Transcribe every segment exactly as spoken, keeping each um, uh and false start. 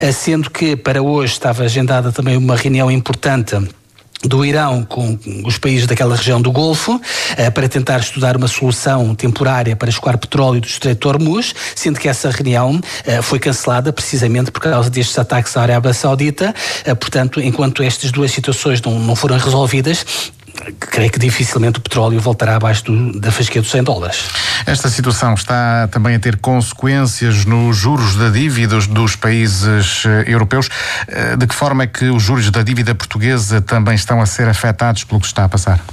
sendo que para hoje estava agendada também uma reunião importante do Irão com os países daquela região do Golfo, eh, para tentar estudar uma solução temporária para escoar petróleo do Estreito de Hormuz, sendo que essa reunião eh, foi cancelada precisamente por causa destes ataques à Arábia Saudita. Eh, portanto, enquanto estas duas situações não, não foram resolvidas, creio que dificilmente o petróleo voltará abaixo do, da fasquia dos cem dólares. Esta situação está também a ter consequências nos juros da dívida dos países europeus. De que forma é que os juros da dívida portuguesa também estão a ser afetados pelo que está a passar?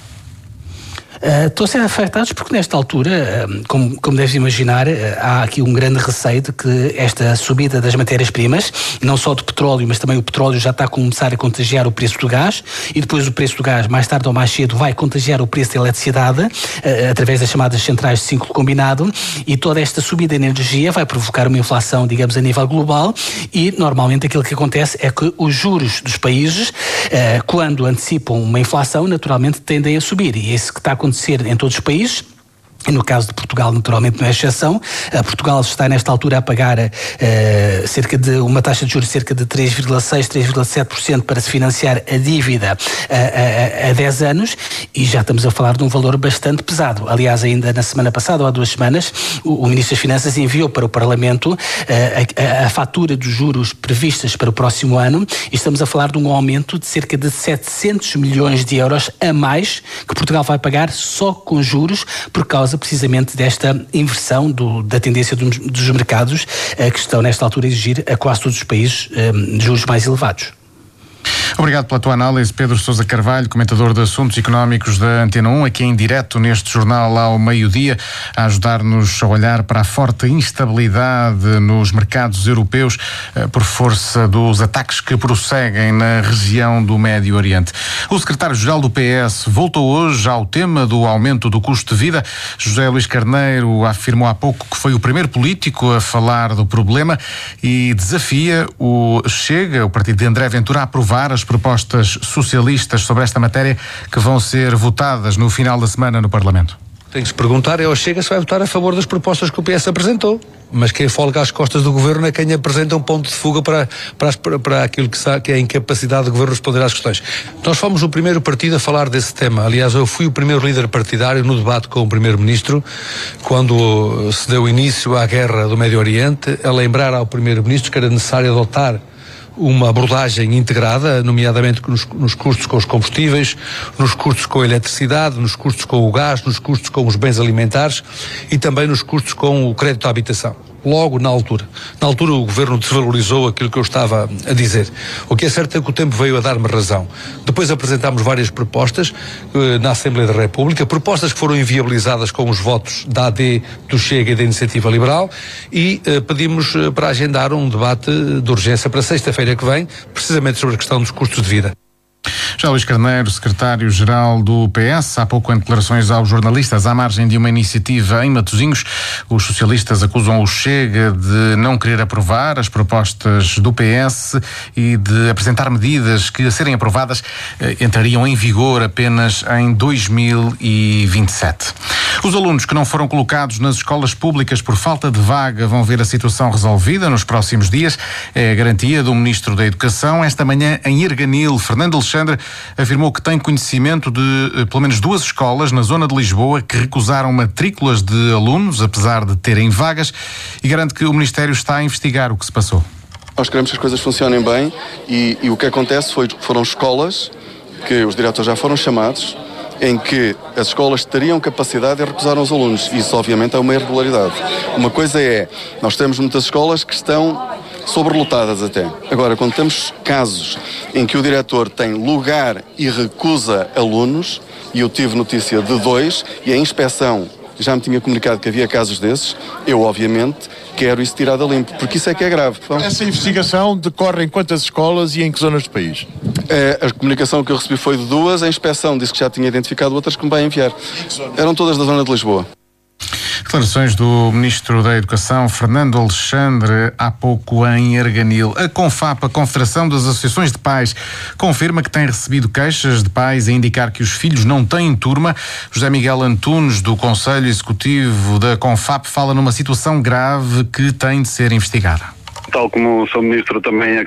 Uh, estão a ser afetados porque nesta altura, uh, como, como deves imaginar, uh, há aqui um grande receio de que esta subida das matérias-primas, não só do petróleo, mas também o petróleo já está a começar a contagiar o preço do gás, e depois o preço do gás, mais tarde ou mais cedo, vai contagiar o preço da eletricidade, uh, através das chamadas centrais de ciclo combinado, e toda esta subida de energia vai provocar uma inflação, digamos, a nível global, e normalmente aquilo que acontece é que os juros dos países, uh, quando antecipam uma inflação, naturalmente tendem a subir, e é isso que está a acontecer em todos os países. E no caso de Portugal, naturalmente, não é exceção. Uh, Portugal está, nesta altura, a pagar uh, cerca de uma taxa de juros cerca de três vírgula seis, três vírgula sete por cento para se financiar a dívida uh, a, a dez anos, e já estamos a falar de um valor bastante pesado. Aliás, ainda na semana passada, ou há duas semanas, o, o Ministro das Finanças enviou para o Parlamento uh, a, a, a fatura dos juros previstas para o próximo ano, e estamos a falar de um aumento de cerca de setecentos milhões de euros a mais que Portugal vai pagar só com juros, por causa precisamente desta inversão do, da tendência dos, dos mercados, uh, que estão nesta altura a exigir a quase todos os países um, juros mais elevados. Obrigado pela tua análise, Pedro Sousa Carvalho, comentador de assuntos económicos da Antena um, aqui em direto neste jornal ao meio-dia, a ajudar-nos a olhar para a forte instabilidade nos mercados europeus por força dos ataques que prosseguem na região do Médio Oriente. O secretário-geral do P S voltou hoje ao tema do aumento do custo de vida. José Luís Carneiro afirmou há pouco que foi o primeiro político a falar do problema e desafia o Chega, o partido de André Ventura, a aprovar as propostas socialistas sobre esta matéria que vão ser votadas no final da semana no Parlamento. Tem que se perguntar é ao Chega se vai votar a favor das propostas que o P S apresentou. Mas quem folga às costas do Governo é quem apresenta um ponto de fuga para, para, as, para aquilo que, sabe, que é a incapacidade do Governo responder às questões. Nós fomos o primeiro partido a falar desse tema. Aliás, eu fui o primeiro líder partidário no debate com o Primeiro-Ministro, quando se deu início à guerra do Médio Oriente, a lembrar ao Primeiro-Ministro que era necessário adotar uma abordagem integrada, nomeadamente nos, nos custos com os combustíveis, nos custos com a eletricidade, nos custos com o gás, nos custos com os bens alimentares e também nos custos com o crédito à habitação. Logo na altura. Na altura o Governo desvalorizou aquilo que eu estava a dizer. O que é certo é que o tempo veio a dar-me razão. Depois apresentámos várias propostas eh, na Assembleia da República, propostas que foram inviabilizadas com os votos da A D, do Chega e da Iniciativa Liberal, e eh, pedimos eh, para agendar um debate de urgência para sexta-feira que vem, precisamente sobre a questão dos custos de vida. José Luís Carneiro, secretário-geral do P S, há pouco em declarações aos jornalistas à margem de uma iniciativa em Matosinhos, os socialistas acusam o Chega de não querer aprovar as propostas do P S e de apresentar medidas que, a serem aprovadas, entrariam em vigor apenas em dois mil e vinte e sete. Os alunos que não foram colocados nas escolas públicas por falta de vaga vão ver a situação resolvida nos próximos dias. É a garantia do Ministro da Educação. Esta manhã, em Erganil, Fernando Alexandre afirmou que tem conhecimento de pelo menos duas escolas na zona de Lisboa que recusaram matrículas de alunos, apesar de terem vagas, e garante que o Ministério está a investigar o que se passou. Nós queremos que as coisas funcionem bem e, e o que acontece foi, foram escolas que os diretores já foram chamados, em que as escolas teriam capacidade e recusaram os alunos. Isso, obviamente, é uma irregularidade. Uma coisa é, nós temos muitas escolas que estão sobrelotadas até. Agora, quando temos casos em que o diretor tem lugar e recusa alunos, e eu tive notícia de dois, e a inspeção já me tinha comunicado que havia casos desses, eu, obviamente, quero isso tirado a limpo, porque isso é que é grave. Vamos. Essa investigação decorre em quantas escolas e em que zonas do país? É, a comunicação que eu recebi foi de duas, a inspeção disse que já tinha identificado outras que me vai enviar. Eram todas da zona de Lisboa. Declarações do Ministro da Educação, Fernando Alexandre, há pouco em Erganil. A CONFAP, a Confederação das Associações de Pais, confirma que tem recebido queixas de pais a indicar que os filhos não têm turma. José Miguel Antunes, do Conselho Executivo da CONFAP, fala numa situação grave que tem de ser investigada. tal como o senhor Ministro também